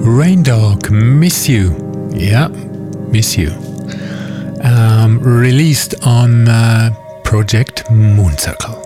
Rain Dog, Miss You. Yeah, Miss You. Released on Project Moon Circle.